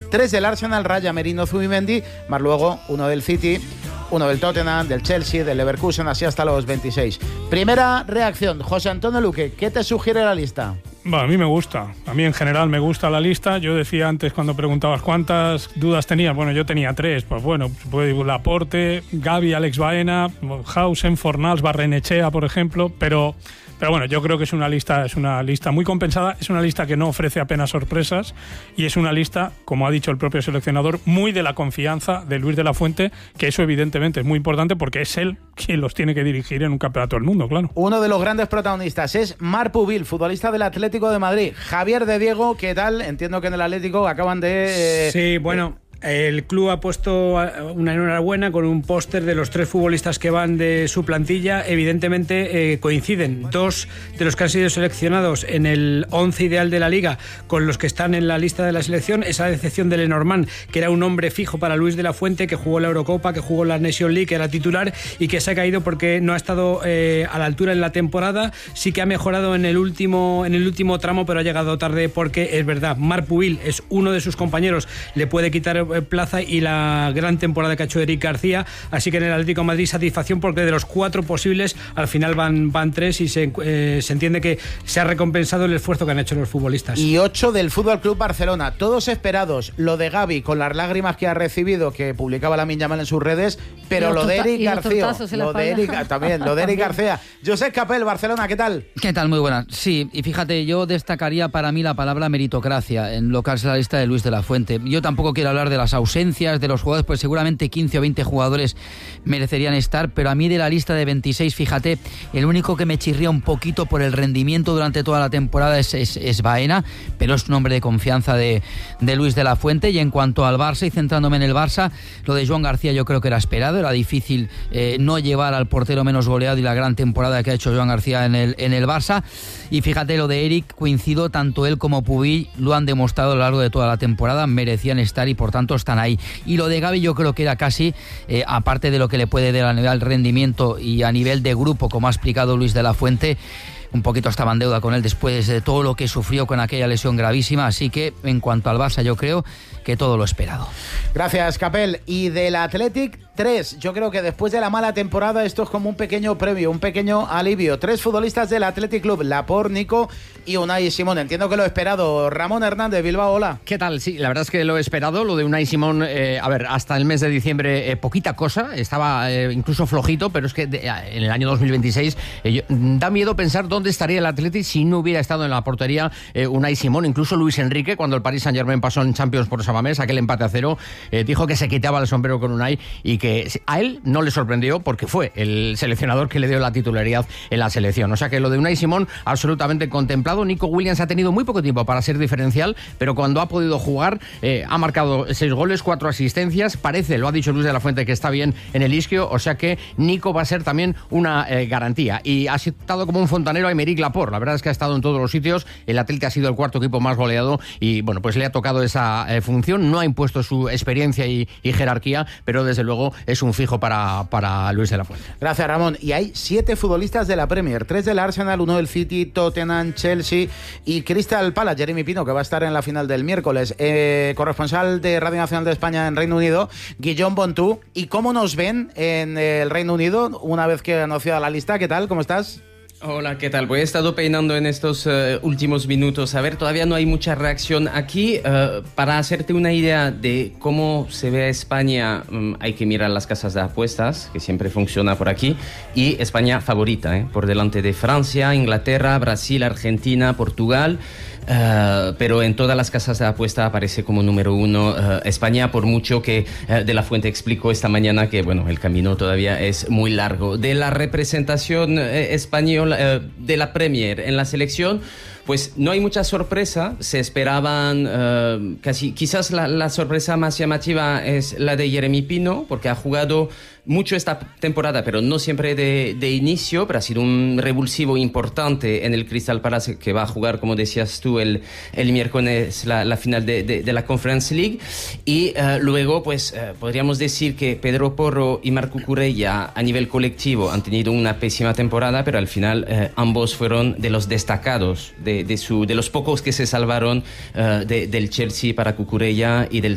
3 del Arsenal, Raya, Merino, Zubimendi, más luego uno del City, uno del Tottenham, del Chelsea, del Leverkusen, así hasta los 26. Primera reacción, José Antonio Luque, ¿qué te sugiere la lista? A mí me gusta, a mí en general me gusta la lista. Yo decía antes cuando preguntabas cuántas dudas tenías, bueno, yo tenía 3, pues bueno, Laporte, Gavi, Alex Baena, Hausen, Fornals, Barrenechea, por ejemplo, pero bueno, yo creo que es una lista muy compensada, es una lista que no ofrece apenas sorpresas y es una lista, como ha dicho el propio seleccionador, muy de la confianza de Luis de la Fuente, que eso evidentemente es muy importante porque es él quien los tiene que dirigir en un campeonato del mundo, claro. Uno de los grandes protagonistas es Marc Pubil, futbolista del Atlético de Madrid. Javier de Diego, ¿qué tal? Entiendo que en el Atlético acaban de... Sí, bueno... El club ha puesto una enhorabuena con un póster de los 3 futbolistas que van de su plantilla. Evidentemente coinciden 2 de los que han sido seleccionados en el 11 ideal de la Liga con los que están en la lista de la selección. Esa decepción de Lenormand, que era un hombre fijo para Luis de la Fuente, que jugó la Eurocopa, que jugó la Nation League, que era titular y que se ha caído porque no ha estado a la altura en la temporada. Sí que ha mejorado en el último tramo, pero ha llegado tarde porque es verdad, Marc Pubil es uno de sus compañeros, le puede quitar plaza y la gran temporada que ha hecho Eric García, así que en el Atlético de Madrid satisfacción porque de los 4 posibles al final van 3 y se entiende que se ha recompensado el esfuerzo que han hecho los futbolistas. Y 8 del Fútbol Club Barcelona, todos esperados. Lo de Gavi con las lágrimas que ha recibido, que publicaba Lamine Yamal en sus redes, pero lo de Eric García, lo de Eric García. Josep Capel, Barcelona, ¿qué tal? ¿Qué tal? Muy buenas. Sí, y fíjate, yo destacaría para mí la palabra meritocracia en lo que es la lista de Luis de la Fuente. Yo tampoco quiero hablar de las ausencias de los jugadores, pues seguramente 15 o 20 jugadores merecerían estar, pero a mí de la lista de 26, fíjate, el único que me chirría un poquito por el rendimiento durante toda la temporada es Baena, pero es un hombre de confianza de Luis de la Fuente. Y en cuanto al Barça, y centrándome en el Barça, lo de Joan García yo creo que era esperado, era difícil no llevar al portero menos goleado y la gran temporada que ha hecho Joan García en el Barça. Y fíjate, lo de Eric, coincido, tanto él como Pubil lo han demostrado a lo largo de toda la temporada, merecían estar y por tanto están ahí. Y lo de Gavi yo creo que era casi, aparte de lo que le puede dar a nivel rendimiento y a nivel de grupo, como ha explicado Luis de la Fuente, un poquito estaba en deuda con él después de todo lo que sufrió con aquella lesión gravísima, así que en cuanto al Barça yo creo que todo lo esperado. Gracias, Capel. Y del Athletic, 3. Yo creo que después de la mala temporada esto es como un pequeño premio, un pequeño alivio. 3 futbolistas del Athletic Club, Laporte, Nico y Unai Simón. Entiendo que lo he esperado. Ramón Hernández, Bilbao, hola. ¿Qué tal? Sí, la verdad es que lo he esperado. Lo de Unai Simón, hasta el mes de diciembre poquita cosa, estaba incluso flojito, pero es que en el año 2026 da miedo pensar dónde estaría el Athletic si no hubiera estado en la portería Unai Simón. Incluso Luis Enrique, cuando el Paris Saint-Germain pasó en Champions por Samamés, aquel empate a 0, dijo que se quitaba el sombrero con Unai y que a él no le sorprendió porque fue el seleccionador que le dio la titularidad en la selección. O sea que lo de Unai Simón absolutamente contemplado. Nico Williams ha tenido muy poco tiempo para ser diferencial, pero cuando ha podido jugar ha marcado 6 goles, 4 asistencias. Parece, lo ha dicho Luis de la Fuente, que está bien en el isquio, o sea que Nico va a ser también una garantía. Y ha estado como un fontanero a Aymeric Laporte. La verdad es que ha estado en todos los sitios. El Atlético ha sido el 4º equipo más goleado y bueno, pues le ha tocado esa función. No ha impuesto su experiencia y jerarquía, pero desde luego es un fijo para Luis de la Fuente. Gracias, Ramón. Y hay 7 futbolistas de la Premier, 3 del Arsenal, 1 del City, Tottenham, Chelsea y Crystal Palace. Jeremy Pino, que va a estar en la final del miércoles. Corresponsal de Radio Nacional de España en Reino Unido, Guillaume Bontú. ¿Y cómo nos ven en el Reino Unido una vez que ha anunciado la lista? ¿Qué tal? ¿Cómo estás? Hola, ¿qué tal? Pues he estado peinando en estos últimos minutos. A ver, todavía no hay mucha reacción aquí. Para hacerte una idea de cómo se ve a España, hay que mirar las casas de apuestas, que siempre funciona por aquí. Y España favorita, por delante de Francia, Inglaterra, Brasil, Argentina, Portugal. Pero en todas las casas de apuesta aparece como número 1 España, por mucho que De la Fuente explicó esta mañana que bueno, el camino todavía es muy largo. De la representación española de la Premier en la selección, pues no hay mucha sorpresa. Se esperaban quizás la sorpresa más llamativa es la de Jeremy Pino, porque ha jugado mucho esta temporada, pero no siempre de inicio, pero ha sido un revulsivo importante en el Crystal Palace, que va a jugar, como decías tú, el miércoles la final de la Conference League. Y luego, pues podríamos decir que Pedro Porro y Marc Cucurella a nivel colectivo han tenido una pésima temporada, pero al final ambos fueron de los destacados, de los pocos que se salvaron del Chelsea para Cucurella y del